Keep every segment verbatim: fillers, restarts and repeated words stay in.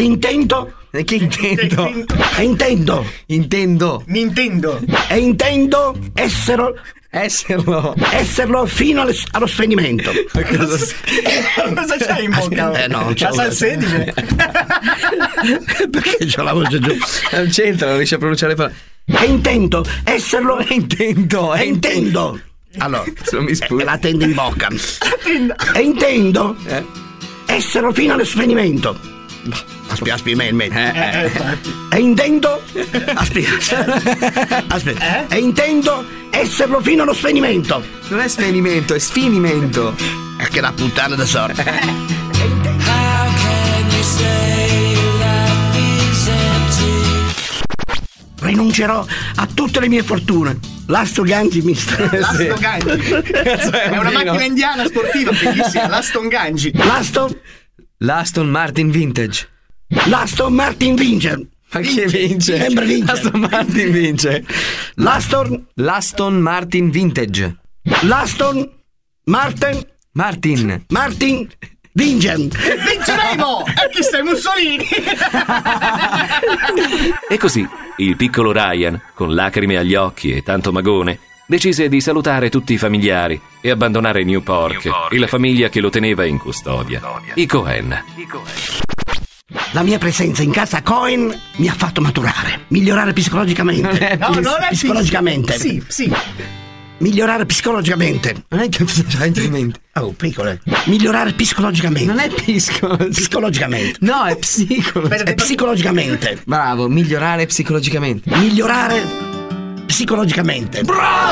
E intendo. E che intendo? E intendo. Intendo. Nintendo. E intendo esserlo. Esserlo. Esserlo fino allo, allo spegnimento. Cosa, Cosa c'hai in bocca? Eh, no, non c'è la salsedine. Perché c'ho la voce giù? Non c'entra, non riesce a pronunciare le parole. E intendo esserlo. E intendo. E intendo. Allora, non mi sputa. eh, la tendo in bocca. E intendo Eh? esserlo fino allo spegnimento. Aspetta, aspetta, il meglio. Eh, eh. E intendo. Aspetta. Aspetta. E intendo esserlo fino allo spegnimento. Non è svenimento, è sfinimento. E che la puttana da sorte. Rinuncerò a tutte le mie fortune. L'Aston Gangi mi sta. L'Aston Gangi. È una macchina indiana sportiva bellissima. L'Aston Gangi. L'Aston. L'Aston Martin Vintage. L'Aston Martin vince. Ma chi vince? Sempre vince. L'Aston Martin vince. L'Aston. L'Aston Martin Vintage. L'Aston Martin. Martin. Martin vince. Vinceremo! E chi sei, Mussolini? E così il piccolo Ryan, con lacrime agli occhi e tanto magone, decise di salutare tutti i familiari e abbandonare Newport e la famiglia che lo teneva in custodia, i Cohen. La mia presenza in casa Cohen mi ha fatto maturare, migliorare psicologicamente. No, non è psicologicamente. Sì, sì. Migliorare psicologicamente. Non è che c'ha in mente. Oh, piccole. Migliorare psicologicamente. Non è pisco. Psicologicamente. No, è psicolo. È psicologicamente. Bravo, migliorare psicologicamente. Migliorare psicologicamente.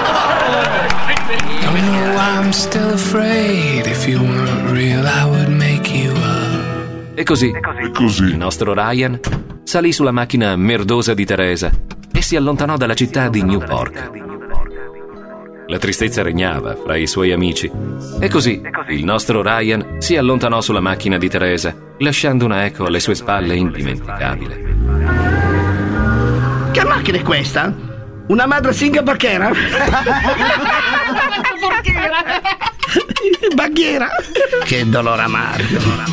No, I'm still afraid. If you weren't real, I would make you up. E così, il nostro Ryan salì sulla macchina merdosa di Teresa e si allontanò dalla città di Newport. La tristezza regnava fra i suoi amici. E così il nostro Ryan si allontanò sulla macchina di Teresa, lasciando una eco alle sue spalle indimenticabile. Che macchina è questa? Una madre singa barchera? Baghiera. Che dolore amaro.